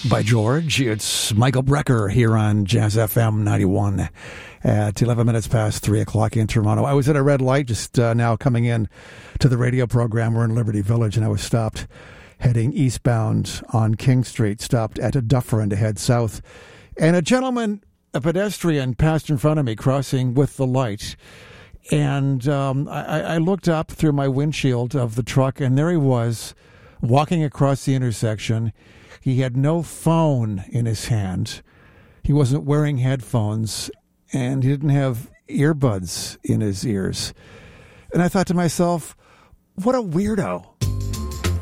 By George. It's Michael Brecker here on Jazz FM 91 at 11 minutes past 3 o'clock in Toronto. I was at a red light just now coming in to the radio program. We're in Liberty Village, and I was stopped heading eastbound on King Street, stopped at a Dufferin to head south. And a gentleman, a pedestrian, passed in front of me crossing with the light. And I looked up through my windshield of the truck, and there he was walking across the intersection. He had no phone in his hand. He wasn't wearing headphones, and he didn't have earbuds in his ears. And I thought to myself, what a weirdo.